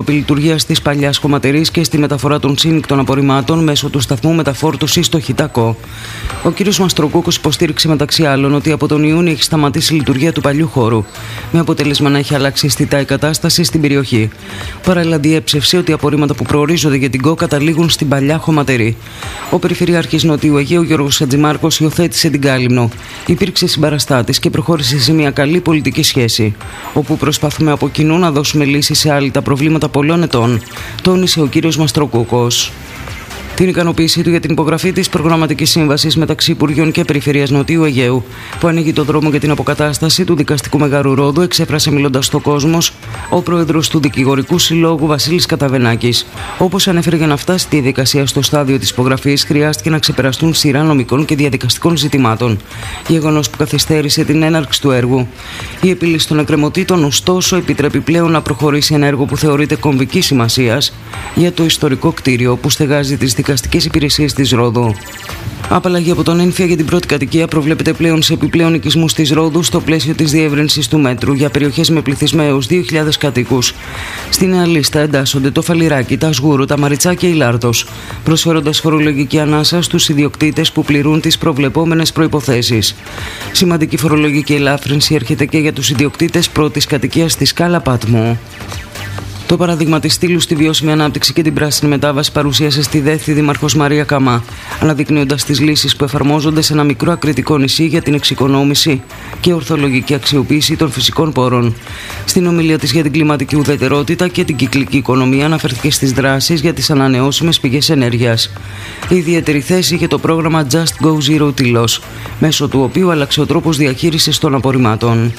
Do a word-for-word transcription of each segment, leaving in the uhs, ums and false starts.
τρόποι λειτουργίας της παλιάς χωματερής και στη μεταφορά των σύμικτων απορριμμάτων μέσω του σταθμού μεταφόρτωσης στο Χιτακό. Ο κ. Μαστροκούκος υποστήριξε μεταξύ άλλων ότι από τον Ιούνιο έχει σταματήσει η λειτουργία του παλιού χώρου, με αποτέλεσμα να έχει αλλάξει αισθητά η κατάσταση στην περιοχή. Παράλληλα, διέψευσε ότι απορρίμματα που προορίζονται για την ΚΟ καταλήγουν στην παλιά χωματερή. Ο Περιφερειάρχης Νοτιού Αιγαίου Γιώργος Χατζημάρκος υιοθέτησε την κάλυμνο. Υπήρξε συμπαραστάτης και προχώρησε σε μια καλή πολιτική σχέση, όπου προσπαθούμε από κοινού να δώσουμε λύσεις σε άλλη τα προβλήματα πολλών ετών, τόνισε ο κ. Μαστροκούκος. Την ικανοποίησή του για την υπογραφή της προγραμματικής σύμβασης μεταξύ Υπουργείων και Περιφερειάς Νοτιού Αιγαίου, που ανοίγει το δρόμο για την αποκατάσταση του δικαστικού Μεγάρου Ρόδου, εξέφρασε μιλώντας στο Κόσμος ο πρόεδρος του Δικηγορικού Συλλόγου Βασίλης Καταβενάκης. Όπως ανέφερε, για να φτάσει τη διαδικασία στο στάδιο της υπογραφής, χρειάστηκε να ξεπεραστούν σειρά νομικών και διαδικαστικών ζητημάτων, γεγονός που καθυστέρησε την έναρξη του έργου. Η επίλυση των εκκρεμωτήτων, ωστόσο, επιτρέπει πλέον να προχωρήσει ένα έργο που θεωρείται κομβικής σημασίας για το ιστορικό κτίριο που στεγάζει τις δικαστικές υπηρεσίες της Ρόδου. Απαλλαγή από τον έμφυα για την πρώτη κατοικία προβλέπεται πλέον σε επιπλέον οικισμούς της Ρόδου στο πλαίσιο της διεύρυνσης του μέτρου για περιοχές με πληθυσμό έως δύο χιλιάδες κατοίκους. Στη νέα λίστα εντάσσονται το Φαλιράκι, τα Σγούρου, τα Μαριτσά και η Λάρτος, προσφέροντας φορολογική ανάσα στους ιδιοκτήτες που πληρούν τις προβλεπόμενες προϋποθέσεις. Σημαντική φορολογική ελάφρυνση έρχεται και για τους ιδιοκτήτες πρώτης κατοικίας στη Σκάλα Πάτμου. Το παράδειγμα της στήλου στη βιώσιμη ανάπτυξη και την πράσινη μετάβαση παρουσίασε στη Δέθη Δήμαρχος Μαρία Καμά, αναδεικνύοντας τις λύσεις που εφαρμόζονται σε ένα μικρό ακριτικό νησί για την εξοικονόμηση και ορθολογική αξιοποίηση των φυσικών πόρων. Στην ομιλία της για την κλιματική ουδετερότητα και την κυκλική οικονομία, αναφέρθηκε στις δράσεις για τις ανανεώσιμες πηγές ενέργειας. Η ιδιαίτερη θέση είχε το πρόγραμμα Just Go Zero Tilos, μέσω του οποίου άλλαξε ο τρόπος διαχείρισης των απορριμμάτων.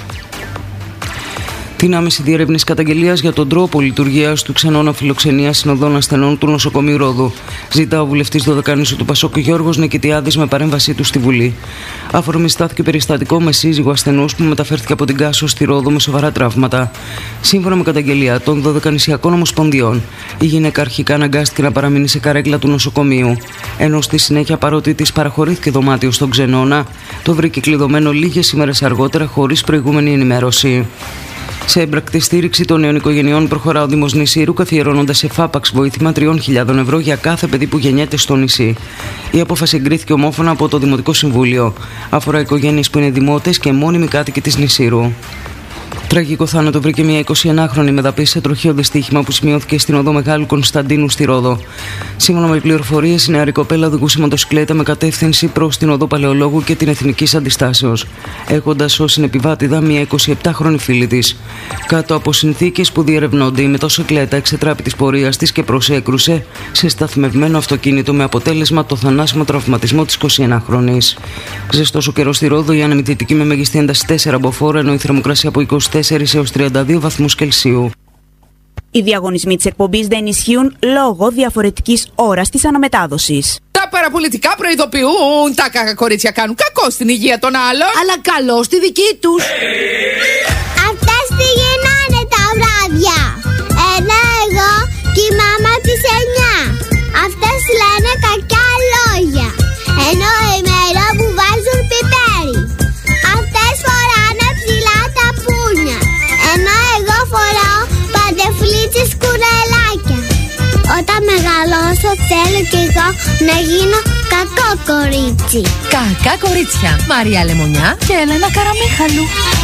Την άμεση διερεύνηση καταγγελίας για τον τρόπο λειτουργίας του ξενώνα φιλοξενίας συνοδών ασθενών του νοσοκομείου Ρόδου ζητά ο βουλευτής Δωδεκανήσου του Πασόκ Γιώργος Νικητιάδης με παρέμβασή του στη Βουλή. Αφορμή στάθηκε περιστατικό με σύζυγο ασθενούς που μεταφέρθηκε από την Κάσο στη Ρόδο με σοβαρά τραύματα. Σύμφωνα με καταγγελία των Δωδεκανησιακών Ομοσπονδιών, η γυναίκα αρχικά αναγκάστηκε να παραμείνει σε καρέκλα του νοσοκομείου, ενώ στη συνέχεια, παρότι της παραχωρήθηκε δωμάτιο στον ξενώνα, το βρήκε κλειδωμένο λίγες ημέρες αργότερα χωρίς προηγούμενη ενημέρωση. Σε έμπρακτη στήριξη των νέων οικογενειών προχωρά ο Δήμος Νησίρου, καθιερώνοντας σε φάπαξ βοήθημα τριών χιλιάδων ευρώ για κάθε παιδί που γεννιέται στο νησί. Η απόφαση εγκρίθηκε ομόφωνα από το Δημοτικό Συμβούλιο. Αφορά οικογένειες που είναι δημότες και μόνιμοι κάτοικοι της Νησίρου. Τραγικό θάνατο βρήκε μια εικοσιενάχρονη μεδαπή σε τροχαίο δυστύχημα που σημειώθηκε στην οδό Μεγάλου Κωνσταντίνου στη Ρόδο. Σύμφωνα με πληροφορίες, η νεαρή κοπέλα οδηγούσε μοτοσυκλέτα με κατεύθυνση προς την οδό Παλαιολόγου και την Εθνικής Αντιστάσεως, έχοντας ως συνεπιβάτηδα μια εικοσιεπτάχρονη φίλη της. Κάτω από συνθήκες που διερευνώνται, η μοτοσυκλέτα εξετράπη της πορείας της και προσέκρουσε σε σταθμευμένο αυτοκίνητο, με αποτέλεσμα το θανάσιμο τραυματισμό της εικοσιενάχρονης. Ζεστός ο καιρός στη Ρόδο, η άνεμη δυτική με μέγιστη ένταση τέσσερα μποφόρ, ενώ η θερμοκρασία από είκοσι τέσσερα έως τριάντα δύο βαθμούς Κελσίου. Οι διαγωνισμοί της εκπομπής δεν ισχύουν λόγω διαφορετικής ώρας της αναμετάδοσης. Τα παραπολιτικά προειδοποιούν, τα κακά κορίτσια κάνουν κακό στην υγεία των άλλων, αλλά καλό στη δική τους. Αυτές τι γίνανε τα βράδια? Ένα εγώ και η μάμα της εννιά. Αυτές λένε κακιά λόγια, ενώ ημέρα που βάζουν πιπέρι. Αυτές φοράνε ψηλά τα πούνια, ενώ εγώ φοράω παντεφλίτσες κουρελάκια. Όταν μεγαλώσω θέλω κι εγώ να γίνω κακό κορίτσι. Κακά κορίτσια, Μαρία Λεμονιά και Έλενα Καραμίχαλου.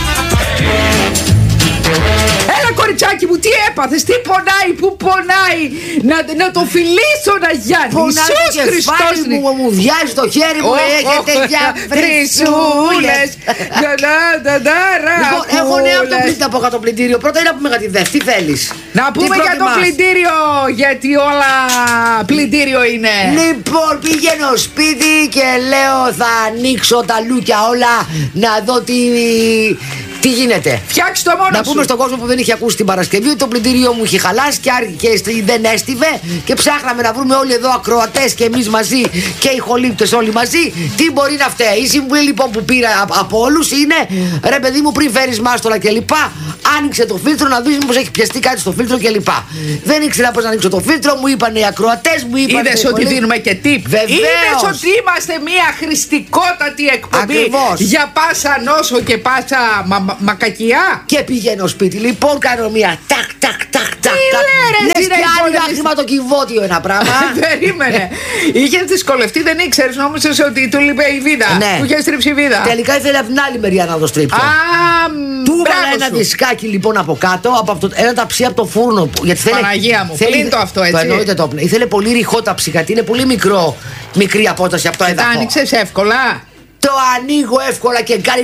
Έλα κοριτσάκι μου, τι έπαθες, τι πονάει, πού πονάει? Να, να το φιλήσω να Γιάννη. Πονάει το κεφάλι μου, μου, μου βιάζει το χέρι μου, oh, έχετε oh, για φρυσούλες. Λοιπόν, έχω νέα από το πλυντήριο, από κάτω πλυντήριο. Πρώτα είναι να πούμε για τη Δευτή, τι θέλεις? Να πούμε για το πλυντήριο, γιατί όλα πλυντήριο είναι. Λοιπόν, πήγαινω σπίτι και λέω θα ανοίξω τα λούκια όλα, να δω τι... Τι γίνεται? Φτιάξε το μόνο Να σου. πούμε στον κόσμο που δεν είχε ακούσει την Παρασκευή ότι το πλυντήριό μου είχε χαλάσει και, και δεν έστιβε και ψάχναμε να βρούμε όλοι εδώ ακροατές και εμείς μαζί και οι χολύπτες όλοι μαζί τι μπορεί να φταίει. Η συμβουλή λοιπόν που πήρα από όλους είναι ρε παιδί μου, πριν φέρεις μάστολα και λοιπά, Άνοιξε το φίλτρο να δεις μήπως έχει πιαστεί κάτι στο φίλτρο κλπ. Δεν ήξερα πώς να ανοίξω το φίλτρο, μου είπαν οι ακροατές, μου είπαν. Είδες ότι δίνουμε και tip. Βεβαίως. Είδες ότι είμαστε μια χρηστικότατη εκπομπή. Ακριβώς. Για πάσα νόσο και πάσα μα, μα, μακακιά. Και πηγαίνω σπίτι, λοιπόν κάνω μια τάκ, τάκ, τάκ, τάκ. λέρες, Λες είναι και άλλη υπόλοιπη. ένα χρηματοκιβώτιο ένα πράγμα. Περίμενε. Είχε δυσκολευτεί, δεν ήξερε, νόμιζε ότι του λείπε η βίδα. Ναι. Του είχε στρίψει η βίδα. Τελικά ήθελε από την άλλη μεριά να το στρίψω. Α, Του έβαλα μπράβο ένα σου. δισκάκι λοιπόν από κάτω, από αυτό, ένα ταψί από το φούρνο. Γιατί θέλει, Παναγία μου, πλύνει το αυτό, έτσι. Το εννοείται το πνί. Ήθελε πολύ ρηχό ταψί, γιατί είναι πολύ μικρό, μικρή απόσταση από το Τα έδαφο. άνοιξε εύκολα. Το ανοίγω εύκολα και κάνει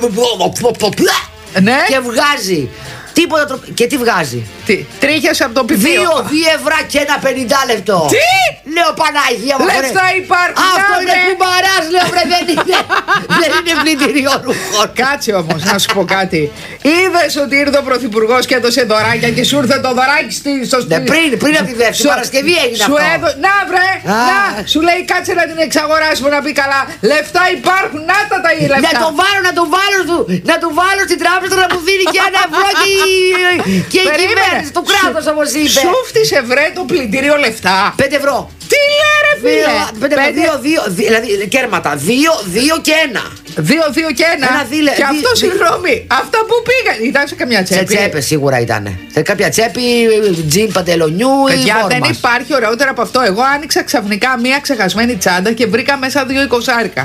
ένα. Ναι. Και βγάζει. Τίποτα τρο... Και τι βγάζει. Τι, τρίχες από το πηδίο. Δύο, δύο ευρώ και ένα πενήντα λεπτό. Τι! Λέω Παναγία μου. Λεφτά βρε. υπάρχουν. Αυτό να είναι βρε. κουμπαράς, λέω βρε, δεν είναι. Δεν είναι πλυντήριο ρούχων. Κάτσε όμως να σου πω κάτι. Είδες ότι ήρθε ο Πρωθυπουργός και έδωσε δωράκια και σου ήρθε το δωράκι στη- στο Ναι, σπίτι. πριν, πριν από τη δεύτερη Σου- Παρασκευή έγινε σου αυτό. έδω- Να βρε, Α. να, σου λέει κάτσε να την εξαγοράσουμε να πει καλά. Λεφτά υπάρχουν, να τα τα η λεφτά. Να το βάλω, να το βάλω, του- να το βάλω στην τράπεζα να μου δίνει και ένα ευρώ και η, και η Περίμενε. κυβέρνηση του κράτους όπως είπε. Σου φτύσε βρε το πλυντήριο λεφτά. Πέντε ευρώ. Τι λέει ρε φίλε. Πέντε ευρώ, δύο, δύο, δύο, δηλαδή κέρματα. Δύο, δύο και ένα. Δύο, δύο και ένα. Ένα δίλε- Και δι- αυτό δι- συγγνώμη. Αυτά που πήγαν. Ήταν σε καμιά Σε τσέπη. τσέπες σίγουρα ήταν. Σε κάποια τσέπη, τζιν παντελονιού ή Παιδιά, δεν φόρμας. υπάρχει ωραιότερο από αυτό. Εγώ άνοιξα ξαφνικά μία ξεχασμένη τσάντα και βρήκα μέσα δύο εικοσάρικα.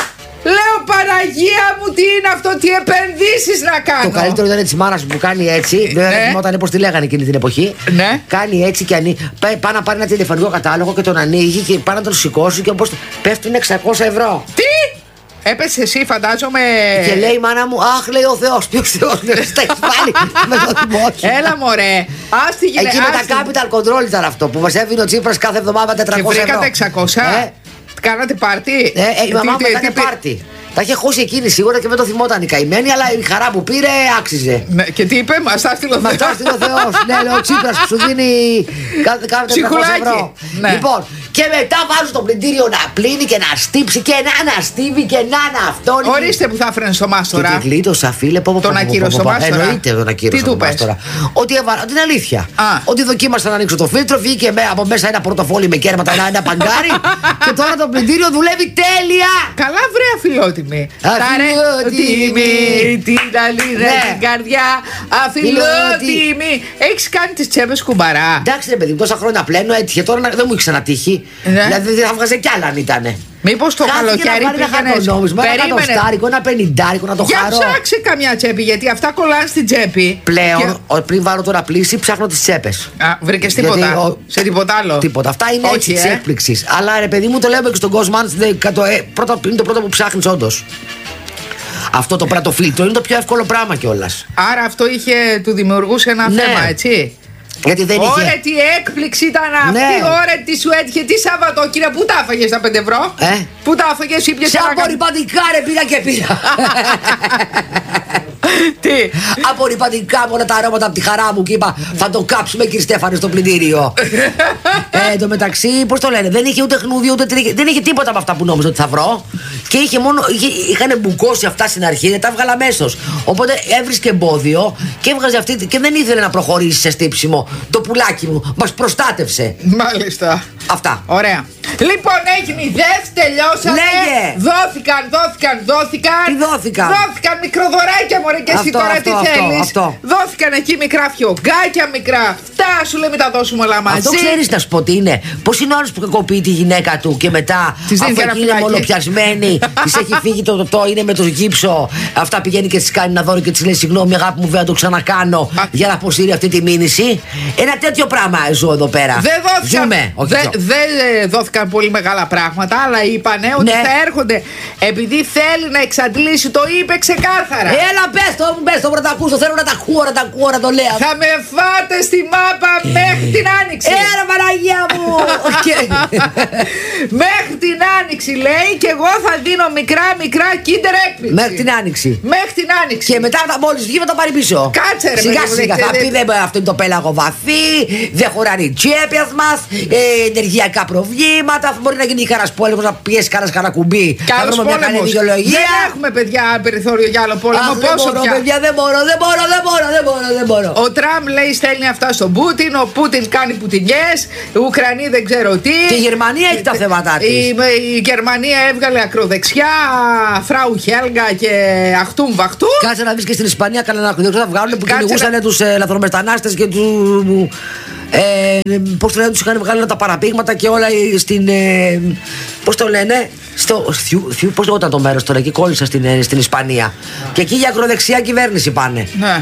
Λέω Παναγία μου, τι είναι αυτό, τι επενδύσεις να κάνω. Το καλύτερο ήταν τη μάνα που κάνει έτσι. Δεν ναι. θυμόταν πώ τη λέγανε εκείνη την εποχή. Ναι. Κάνει έτσι και ανοίγει. Πάει, πάει να πάρει ένα τηλεφωνικό κατάλογο και τον ανοίγει και πάει να τον σηκώσει και όπω πέφτουν εξακόσια ευρώ. Τι! Έπεσε εσύ, φαντάζομαι. Και λέει η μάνα μου, αχ, λέει ο Θεό, ποιο Θεό, δεν τα έχει βάλει με το δημόσιο. Έλα μωρέ. Άστι γυναίκα. Εκεί με τα capital control ήταν αυτό που μα έβγαινε ο Τσίπρας κάθε εβδομάδα Και τετρακόσια ευρώ. βρήκατε εξακόσια. Ε, Κάνατε πάρτι. ε, ε, η μαμά μου Τι- τι- έκανε τι- πάρτι. Τα είχε χώσει εκείνη σίγουρα και δεν το θυμόταν η καημένη, αλλά η χαρά που πήρε άξιζε. Ναι, και τι είπε, μα τα έστειλε ο Μα τα έστειλε ο Θεός. Ναι, λέει ο Τσίπρας που σου δίνει κάθε κάθε τετρακόσια ευρώ. Ψυχουλάκι. Ναι. Λοιπόν, και μετά βάζω το πλυντήριο να πλύνει και να στύψει και να αναστίβει και να είναι αυτό. Ορίστε που θα έφερνε στο Και μάστορα. τη γλίτωσα, φίλε, πω, πω, Τον πω, πω, ακύρωσε πω, πω, ο πω. μάστορα. Εννοείται τον ακύρωσε Τι του ο πες? μάστορα. Ότι έβαλα την αλήθεια. Α. Ότι δοκίμασα να ανοίξω το φίλτρο, βγήκε με, από μέσα ένα πορτοφόλι με κέρματα, ένα, ένα παγκάρι. Και τώρα το πλυντήριο δουλεύει τέλεια. Καλά, βρε αφιλότιμη. Αφιλότιμη. Την αλήθεια, Ναι. την καρδιά. Αφιλότιμη. Έχει κάνει τι τσέπε κουμπαρά. Εντάξει, ρε παιδί μου, τόσα χρόνια πλένω, έτυχε τώρα να- δεν μου έχει ξανατύχει. Ναι. Δηλαδή δεν θα βγάζε κι άλλα αν ήτανε. Μήπω το Χάθηκε καλοκαίρι να πάρει ένα πήγαινε. χαρτονόμισμα, ένα Περίμενε. κατοστάρικο, ένα πενηντάρικο να το Για χαρώ. ψάξε καμιά τσέπη, γιατί αυτά κολλάνε στην τσέπη. Πλέον, Και- ο- πριν βάλω τώρα πλήση, ψάχνω τι τσέπε. Α, βρήκε τίποτα. Γιατί ο- Σε τίποτα άλλο. Τίποτα. Αυτά είναι Όχι, έτσι τη ε. έκπληξη. Αλλά ρε παιδί μου, το λέμε και στον κόσμο, αν δεν- κατο- ε, πρώτα- είναι το πρώτο που ψάχνει, όντω. Αυτό το πρώτο φίλτρο είναι το πιο εύκολο πράγμα κιόλα. Άρα αυτό είχε, του δημιουργούσε ένα Ναι. θέμα, έτσι. Γιατί δεν Ωραία, είχε. τι έκπληξη ήταν αυτή. Ναι. Ωραία, τι σου έτυχε. Τι Σαββατόκυρια, πού τα έφαγε τα πέντε ευρώ. Ε? Πού τα έφαγε, ήπιε Σε απορριπαντικά ρε πήγα και πήγα. Τι. Απορριπαντικά με όλα τα αρώματα από τη χαρά μου και είπα θα το κάψουμε κύριε Στέφανε στο πλυντήριο. ε, εν τω μεταξύ, πώς το λένε, δεν είχε ούτε χνούδι ούτε τρίχε, δεν είχε τίποτα από αυτά που νόμιζα ότι θα βρω. Και είχε μόνο, είχε, είχαν μπουκώσει αυτά στην αρχή, δεν τα έβγαλα αμέσως. Οπότε έβρισκε εμπόδιο και έβγαζε αυτή και δεν ήθελε να προχωρήσει σε στύψιμο. Το πουλάκι μου μας προστάτευσε. Μάλιστα. Αυτά. Ωραία. Λοιπόν, έγινε η ΔΕΘ, τελειώσαμε. Λέγε. Δόθηκαν, δόθηκαν, δόθηκαν. Τι δόθηκαν? Δόθηκαν μικροδωράκια, μωρέ, και εσύ Αυτό, τώρα αυτό, τι αυτό, θέλεις. αυτό. Δόθηκαν εκεί μικρά φιωγκάκια, μικρά αυτά. Σου λέει, μην τα δώσουμε όλα μαζί. Αυτό ξέρεις να σου πω τι είναι. Πώς είναι ο άλλος που κακοποιεί τη γυναίκα του και μετά Της δίνει αφού ένα εκεί είναι φυλάκι. μονοπιασμένη, της έχει φύγει το το, είναι με το γύψο. Αυτά πηγαίνει και της κάνει ένα δώρο και της λέει συγγνώμη αγάπη μου, βέβαια το ξανακάνω Α. για να αποσύρει αυτή τη μήνυση. Ένα τέτοιο πράγμα ζω εδώ πέρα. Δεν δόθηκαν, Ζούμε, όχι δε- ζω. δεν ε, δόθηκαν πολύ μεγάλα πράγματα, αλλά είπανε ότι Ναι. θα έρχονται. Επειδή θέλει να εξαντλήσει, το είπε ξεκάθαρα. Έλα πες το, μου πες το, να τα ακούσω, θέλω να τα ακούω, να τα ακούω, να το λέω. Θα με φάτε στη μάπα μέχρι την άνοιξη. Έλα Παναγία Παναγία μου! Μέχρι την Άνοιξη λέει και εγώ θα δίνω μικρά μικρά Kinder έκπληξη. Μέχρι την Άνοιξη. Μέχρι την Άνοιξη. Και μετά θα μόλις βγει θα τα πάρει πίσω. Κάτσε ρε. Σιγά παιδί, σιγά δε, θα δε, πει δεν αυτό είναι το πέλαγο βαθύ, δεν χωράνε οι τσέπιας μας, ε, ενεργειακά προβλήματα. Μπορεί να γίνει κανένας πόλεμος, να πιέσει κανένας κανένα κουμπί. Καλός πόλεμος. Δεν έχουμε παιδιά περιθώριο για άλλο πόλεμο. Αχ, Πόσο δεν μπορώ, πια. παιδιά, δεν μπορώ, δεν μπορώ, δεν μπορώ, δεν μπορώ, δεν μπορώ. Ο Τραμπ λέει στέλνει αυτά στον Πούτιν, ο Πούτιν κάνει πουτινιές, οι Ουκρανοί δεν ξέρω τι. Και η Γερμανία έχει τα θέματα της. Η, η Γερμανία έβγαλε ακροδεξιά, Φράου Χέλγα και Αχτούμ Βαχτούμ. Κάτσε να δεις και στην Ισπανία κανένα ακροδεξιά θα βγάλουν που κυνηγούσαν να... τους ε, λαθρομετανάστες και του. Ε, πώς το λένε, τους είχαν βγάλει τα παραπήγματα και όλα στην. Ε, πώς το λένε, στο. Θιου, θιου, πώς λέγονταν το μέρος τώρα, εκεί κόλλησα στην, ε, στην Ισπανία. Yeah. Και εκεί για ακροδεξιά κυβέρνηση πάνε. Ναι.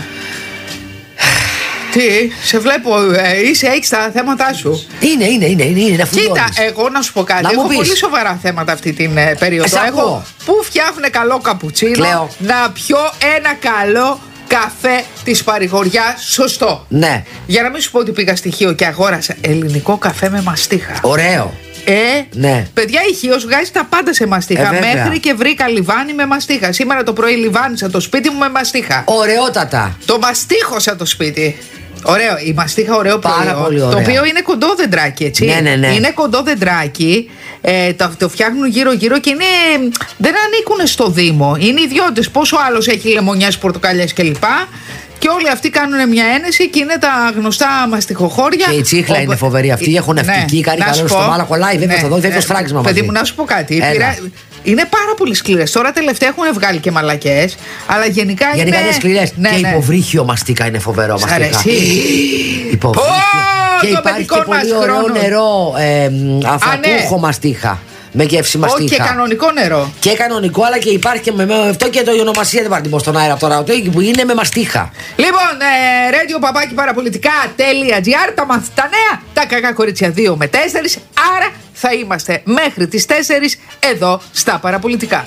Τι, σε βλέπω, ε, είσαι, έχεις τα θέματα σου. Είναι, είναι, είναι, είναι, είναι Κοίτα, εγώ να σου πω κάτι. Να έχω πεις. πολύ σοβαρά θέματα αυτή την ε, περίοδο. Ε, έχω πού φτιάχνουν καλό καπουτσίνο, Κλαίω. να πιω ένα καλό καφέ της παρηγοριάς, σωστό. Ναι. Για να μην σου πω ότι πήγα στοιχείο και αγόρασα ελληνικό καφέ με μαστίχα. Ωραίο. Ε, ναι. Παιδιά, η Χίος βγάζει τα πάντα σε μαστίχα. Ε, μέχρι και βρήκα λιβάνι με μαστίχα. Σήμερα το πρωί λιβάνισα το σπίτι μου με μαστίχα. Ωραιότατα. Το μαστίχωσα το σπίτι. Ωραίο, η μαστίχα ωραίο Πάρα προϊόν. πολύ ωραίο. Το οποίο είναι κοντό δεντράκι, έτσι. Ναι, ναι, ναι. Είναι κοντό δεντράκι. Ε, το, το φτιάχνουν γύρω-γύρω και είναι, δεν ανήκουν στο Δήμο. Είναι ιδιώτες. Πόσο άλλος έχει λεμονιές, πορτοκαλιές κλπ. Και όλοι αυτοί κάνουν μια ένεση και είναι τα γνωστά μαστιχοχώρια. Και η τσίχλα Ο... είναι φοβερή. Αυτή έχουν ναυτική, κάνει καλό στο μάλα, κολλάει. Δεν θα δω, δεν το σφράγισμα μαζί. Παιδί μου, να σου πω κάτι. Πήρα... Είναι πάρα πολύ σκληρές. Τώρα τελευταία έχουν βγάλει και μαλακές. Αλλά γενικά, γενικά είναι. Γενικά είναι σκληρές. Ναι, και ναι. υποβρύχιο μαστίκα είναι φοβερό μαστίκα. Υποβρύχιο. Oh, και υπάρχει και πολύ ωραίο χρόνος. νερό. Ε, αφρατούχο ναι. μαστίχα. Με γεύση μαστίχα. Όχι, και κανονικό νερό. Και κανονικό, αλλά και υπάρχει και με, με αυτό και το η ονομασία δεν πάρει στον αέρα τώρα. Το που είναι με μαστίχα. Λοιπόν, ε, radio παπάκι παραπολιτικά.gr, τα μαθ, τα νέα, τα κακά κορίτσια δύο με τέσσερα. Άρα θα είμαστε μέχρι τις τέσσερις εδώ στα παραπολιτικά.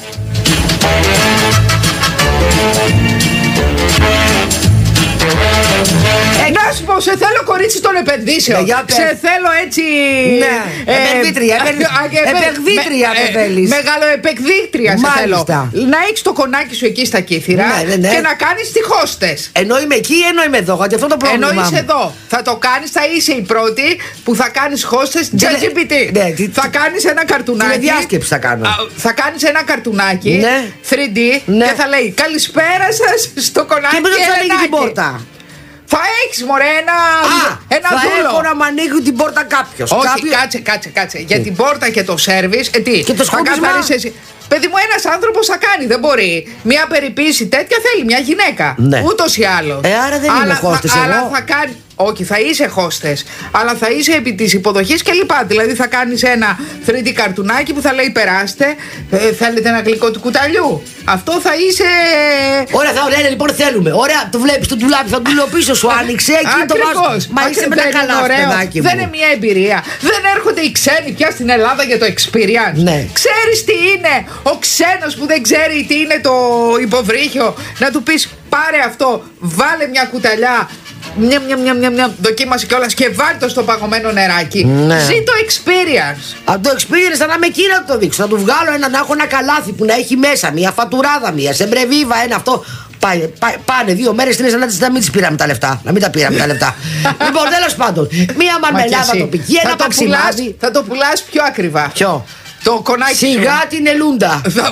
Ε, να σου πω, σε θέλω κορίτσι των επενδύσεων. Ναι, σε θέλω έτσι. Ναι, ε, επενδύτρια. Επενδύτρια με θέλεις. Μεγαλοεπεκδύτρια σε θέλω. Να έχεις το κονάκι σου εκεί στα κύθυρα ναι, ναι, ναι. και να κάνεις τη χώστες. Ενώ είμαι εκεί, ενώ είμαι εδώ. Γιατί αυτό το πρόβλημα. Ενώ είσαι εδώ. Θα το κάνεις, θα είσαι η πρώτη που θα κάνεις χώστες ChatGPT. Ναι, θα κάνεις ένα καρτουνάκι. Τηλεδιάσκεψη θα κάνω. Θα κάνεις ένα καρτουνάκι ναι. θρι ντι ναι. και θα λέει καλησπέρα σας στο κονάκι. Και μετά θα ανοίγει την πόρτα. Θα έχεις μωρέ ένα, Α, ένα θα δούλο. έχω να μ' ανοίγει την πόρτα κάποιος. Όχι, Κάποιο... κάτσε, κάτσε, κάτσε. Για την πόρτα και το σέρβις, ε, τι, και το θα σκούπισμα. καθαρίσεις εσύ. Παιδί μου, ένας άνθρωπος θα κάνει, δεν μπορεί. Μια περιποίηση τέτοια θέλει μια γυναίκα. Ναι. Ούτως ή άλλως. Ε, άρα δεν είμαι χώστες εγώ. Αλλά θα κάνει. Όχι, θα είσαι χώστες. Αλλά θα είσαι επί της υποδοχής και λοιπά. Δηλαδή θα κάνεις ένα θρι ντι καρτουνάκι που θα λέει περάστε. Ε, θέλετε ένα γλυκό του κουταλιού. Αυτό θα είσαι. Ωραία, θα ωραία, λοιπόν θέλουμε. Ωραία, το βλέπεις το τουλάπι, θα τουλοποιήσω σου άνοιξε. Εκεί το βάζω. Μα είσαι με τα καλά, παιδάκι μου. Δεν είναι μια εμπειρία. Δεν έρχονται οι ξένοι πια στην Ελλάδα για το experience. Ναι. Ξέρεις τι είναι ο ξένος που δεν ξέρει τι είναι το υποβρύχιο. Να του πεις πάρε αυτό, βάλε μια κουταλιά. Μια, μια, μια, μια, μια, δοκίμασε κιόλας και βάλει το στο παγωμένο νεράκι. Ναι. Ζει το experience. Από το experience θα να με εκεί να το δείξω. Να του βγάλω ένα, να έχω ένα καλάθι που να έχει μέσα μια φατουράδα, μια σεμπρεβίβα, ένα αυτό. Πά, πά, πάνε δύο μέρες στην Ελλάδα να μην τις πήραμε τα λεφτά. Να μην τα πήραμε τα λεφτά. Λοιπόν, τέλος πάντων, μια μαρμελάδα τοπική, ένα παξιμάδι. Θα το πουλάς πιο ακριβά. Ποιο? Το κονάκι σιγά σου. την ελούντα. Θα,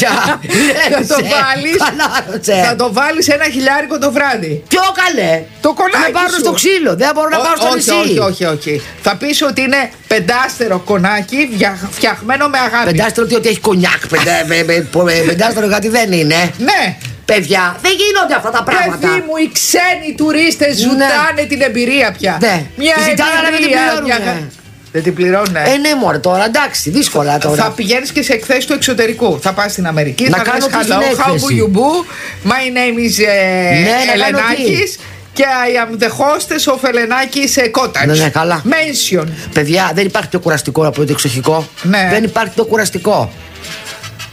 θα το βάλεις. Θα το βάλεις ένα χιλιάρικο το βράδυ. Ποιο καλέ. Το κονάκι να πάρω σου. στο ξύλο. Δεν μπορώ να πάω στο νησί. Όχι, όχι, όχι. Θα πεις ότι είναι πεντάστερο κονάκι φτιαχμένο με αγάπη. Πεντάστερο τι, ότι έχει κονιάκ. Πεντάστερο κάτι δεν είναι. Ναι. Παιδιά, δεν γίνονται αυτά τα πράγματα. Παιδί μου, οι ξένοι τουρίστες ζουτάνε ναι. την εμπειρία πια. Ναι. Μια ζητάνε αλλά δεν την πληρώνουν. Δεν την πληρώνουν. Ε, ναι, μωρέ, τώρα εντάξει, δύσκολα τώρα. Θα πηγαίνεις και σε εκθέσεις του εξωτερικού. Θα πας στην Αμερική, να θα κάνω λες hello, how do you do? My name is uh, Ελενάκης. Και I am the hostess of Ελενάκης Cottage. Ναι, ναι, καλά. Mention. Παιδιά, δεν υπάρχει πιο κουραστικό από το εξοχικό. Ναι. Δεν υπάρχει πιο κουραστικό.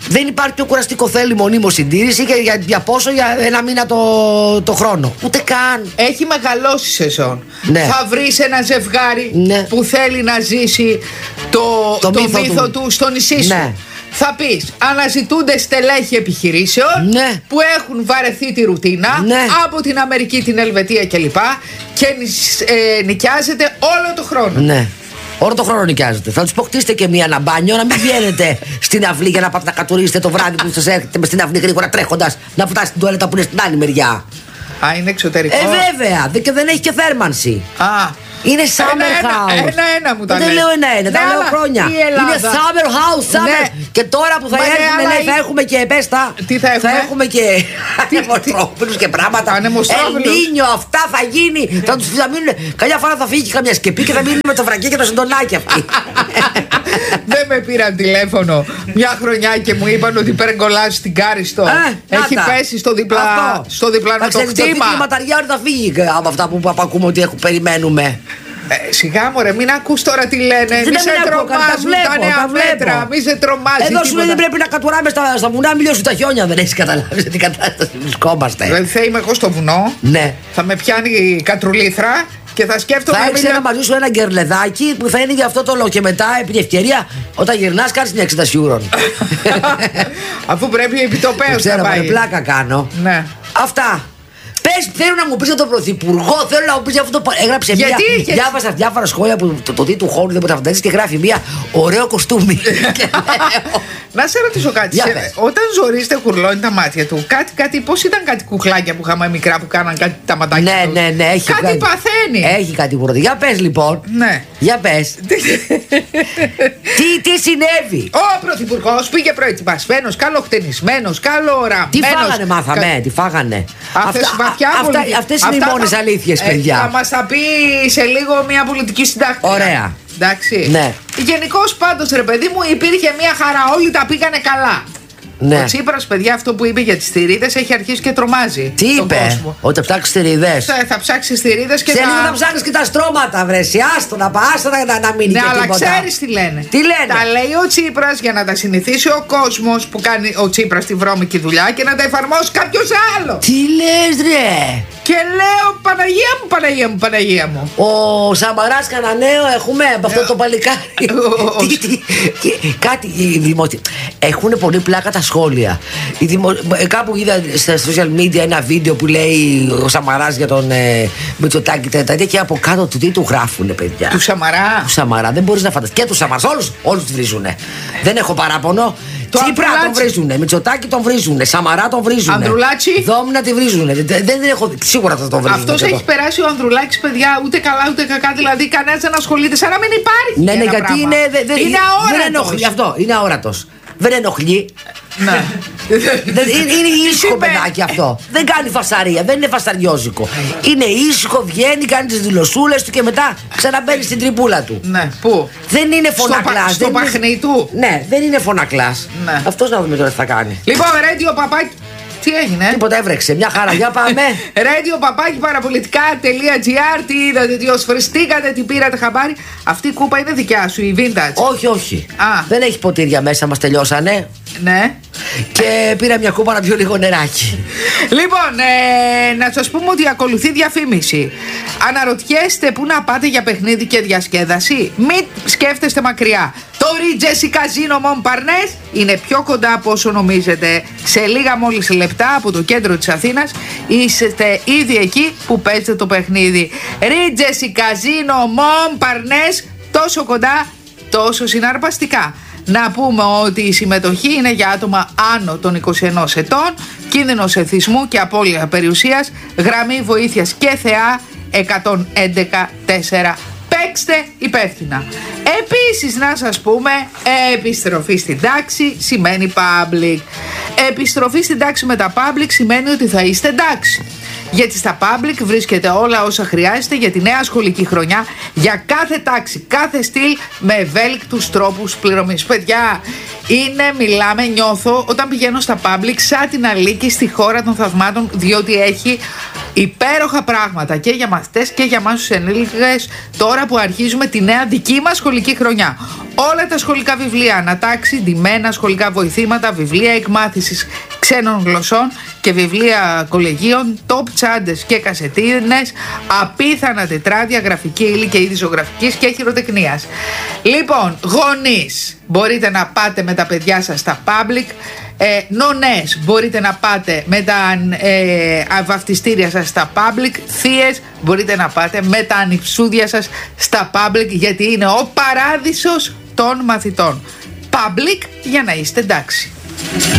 Δεν υπάρχει πιο κουραστικό. Θέλει μονίμως συντήρηση και για, για πόσο, για ένα μήνα το, το χρόνο. Ούτε καν. Έχει μεγαλώσει η σεζόν. Ναι. Θα βρεις ένα ζευγάρι ναι. που θέλει να ζήσει το, το, το μύθο, μύθο του. του στο νησί σου. Ναι. Θα πεις, αναζητούνται στελέχη επιχειρήσεων ναι. που έχουν βαρεθεί τη ρουτίνα ναι. από την Αμερική, την Ελβετία κλπ. Και ε, νοικιάζεται όλο το χρόνο. Ναι. Όλο το χρόνο νοικιάζετε. Θα του αποκτήσετε και μία ένα μπάνιο, να μην βγαίνετε στην αυλή για να πάτε να κατουρίσετε το βράδυ που σας έρχεται με στην αυλή γρήγορα τρέχοντας να φτάσετε στην τουαλέτα που είναι στην άλλη μεριά. Α, είναι εξωτερικό. Ε, βέβαια. Και δεν έχει και θέρμανση. Α. Είναι summer ένα, house. Ένα-ένα μου τα Δεν λέω ένα-ένα, τα ναι, λέω χρόνια. Είναι summer house, summer. Ναι. Και τώρα που θα έρθουν, ναι, θα έχουμε και πέστα. Τι θα έχουμε? Θα έχουμε και ανεμοστρόφιλους και πράγματα. Ελνίνιο, αυτά θα γίνει. Θα τους θα μείνουν. Καμιά φορά θα φύγει και καμιά σκεπή και θα μείνουν με το βρακί και το συντονάκι αυτοί. Δεν με πήραν τηλέφωνο μια χρονιά και μου είπαν ότι υπεργκολάζει στην Κάριστο. Έχει πέσει στο διπλανό το κτήμα. Η ματαριά θα φύγει από αυτά που ακούμε ότι περιμένουμε. Ε, σιγά μωρέ, μην ακούς τώρα τι λένε. Δεν μη σε τρομάζουν τα νέα μέτρα. Μη σε τρομάζει. Εδώ σου λέει δεν πρέπει να κατουράμε στα, στα βουνά, μην λιώσουν τα χιόνια. Δεν έχεις καταλάβει σε τι κατάσταση βρισκόμαστε. Δηλαδή θα είμαι εγώ στο βουνό. Ναι. Θα με πιάνει η κατρουλήθρα και θα σκέφτομαι. Θα έχει ένα μαζί σου ένα γκερλεδάκι που θα είναι για αυτό το λόγο. Και μετά, επί ευκαιρία, όταν γυρνάς, κάνεις μια εξέταση ουρών. Αφού πρέπει επιτοπέως να πάει. Ξέρω, πλάκα κάνω. Ναι. Αυτά. Πες, θέλω να μου πεις για τον Πρωθυπουργό, θέλω να μου πεις για αυτό που έγραψε. Γιατί, μία. γιατί? Διάβασα διάφορα σχόλια που το, το τι του χώρου δεν μπορεί να φανταστείς και γράφει μία ωραίο κοστούμι. Να σε ρωτήσω κάτι. Σε, όταν ζορίζεται χουρλώνει τα μάτια του, κάτι, κάτι, πώς ήταν κάτι κουκλάκια που είχαμε μικρά που κάναν κάτι τα ματάκια ναι, τους. Ναι, ναι, έχει κάτι, κάτι παθαίνει. Έχει κάτι βουρδί. Για πες λοιπόν. Ναι. Για πες. τι, τι συνέβη. Ο Πρωθυπουργός πήγε προετοιμασμένος, καλοχτενισμένος, καλοοραμένος. Τι φάγανε, μάθαμε, κα... τι φάγανε. Αυτές, αυτά, αυτά, αυτές είναι οι μόνες αλήθειες, παιδιά. Ε, θα μας τα πει σε λίγο μια πολιτική συντάκτρια. Ωραία. Εντάξει. Ναι. Γενικώς πάντως ρε παιδί μου υπήρχε μια χαρά, όλοι τα πήγανε καλά. Ναι. Ο Τσίπρας, παιδιά, αυτό που είπε για τις θηρίδες έχει αρχίσει και τρομάζει. Τι είπε, κόσμο. Ότι θα ψάξει θηρίδες. Θα, θα ψάξει θηρίδες και σε θα. λίγο θα ψάχνεις και τα στρώματα, βρεσι. Άστο να πας, να, να, να μείνει. Ναι, και αλλά τίποτα. ξέρεις τι λένε. Τι λένε. Τα λέει ο Τσίπρας για να τα συνηθίσει ο κόσμος που κάνει ο Τσίπρας τη βρώμικη δουλειά και να τα εφαρμόσει κάποιος άλλο. Τι λες, ρε. Και λέω, Παναγία μου, Παναγία μου, Παναγία μου. Ο Σαμαράς κανένα νέο έχουμε από αυτό το παλικάρι. τι, τι, τι, κάτι οι δημόσιοι. Έχουν πολύ πλάκα τα σχόλια. Δημο... Κάπου είδα στα social media ένα βίντεο που λέει ο Σαμαράς για τον ε, Μητσοτάκη τέτοια και από κάτω του τι του γράφουνε, παιδιά. Του Σαμαρά. Του Σαμαρά, δεν μπορείς να φανταστείς. Και του Σαμαράς, όλους, όλους τους βρίζουνε. Δεν έχω παράπονο. Το Τσίπρα τον βρίζουνε, Μητσοτάκη τον βρίζουνε, Σαμαρά τον βρίζουνε. Ανδρουλάκη. Δόμνα τη βρίζουνε. Δεν, δεν έχω, σίγουρα θα τον βρίζουνε. Αυτός έχει περάσει ο Ανδρουλάκης, παιδιά, ούτε καλά ούτε κακά. Δηλαδή κανένας δεν ασχολείται, σαν να μην υπάρχει. Ναι, ναι, γιατί είναι. Δε, δε, είναι αόρατος. Δεν ενοχλεί αυτό, είναι αόρατος. Δεν ενοχλεί. Ναι. είναι, είναι ήσυχο παιδάκι αυτό. Δεν κάνει φασαρία, δεν είναι φασαριόζικο. Είναι ήσυχο, βγαίνει, κάνει τις δηλωσούλες του και μετά ξαναμπαίνει στην τρυπούλα του. Ναι, πού? Δεν είναι φωνακλάς. Στο παχνί του. Ναι, δεν είναι φωνακλάς. Ναι. Αυτός να δούμε τώρα τι θα κάνει. Λοιπόν, ρέντιο παπάκι. Τι έγινε? Τίποτα, έβρεξε. Μια χαρά, για πάμε. Radio παπάκι παραπολιτικά.gr. Τι είδατε, τι οσφριστήκατε, τι πήρατε χαμπάρι. Αυτή η κούπα είναι δικιά σου, η vintage. Όχι, όχι. Α. Δεν έχει ποτήρια μέσα, μας τελειώσανε. Ναι. Και πήρα μια κούπα να πιω λίγο νεράκι. Λοιπόν, ε, να σας πούμε ότι ακολουθεί διαφήμιση. Αναρωτιέστε πού να πάτε για παιχνίδι και διασκέδαση? Μην σκέφτεστε μακριά. Το Regency Casino Montparnasse είναι πιο κοντά από όσο νομίζετε. Σε λίγα μόλις λεπτά από το κέντρο της Αθήνας είστε ήδη εκεί που παίζετε το παιχνίδι. Regency Casino Montparnasse, τόσο κοντά, τόσο συναρπαστικά. Να πούμε ότι η συμμετοχή είναι για άτομα άνω των είκοσι ενός ετών, κίνδυνος εθισμού και απώλεια περιουσίας, γραμμή βοήθειας και ΘΕΑ εκατόν έντεκα τέσσερα. Παίξτε υπεύθυνα. Επίσης να σας πούμε, επιστροφή στην τάξη σημαίνει public. Επιστροφή στην τάξη με τα public σημαίνει ότι θα είστε εντάξει. Γιατί στα public βρίσκεται όλα όσα χρειάζεται για τη νέα σχολική χρονιά, για κάθε τάξη, κάθε στυλ, με ευέλικτους τρόπους πληρωμής. Παιδιά, είναι, μιλάμε, νιώθω όταν πηγαίνω στα public σαν την Αλίκη στη χώρα των θαυμάτων, διότι έχει υπέροχα πράγματα και για μαθητές και για εμάς τους ενήλικες, τώρα που αρχίζουμε τη νέα δική μας σχολική χρονιά. Όλα τα σχολικά βιβλία ανατάξει, ντυμένα σχολικά βοηθήματα, βιβλία εκμάθησης ξένων γλωσσών και βιβλία κολεγίων, top τσάντες και κασετίνες, απίθανα τετράδια, γραφική ύλη και είδη ζωγραφικής και χειροτεχνίας. Λοιπόν, γονείς, μπορείτε να πάτε με τα παιδιά σας στα public. Ε, νονές, μπορείτε να πάτε με τα ε, βαφτιστήρια σας στα public. Θείες, μπορείτε να πάτε με τα ανιψούδια σας στα public, γιατί είναι ο παράδεισος των μαθητών. Public για να είστε εντάξει.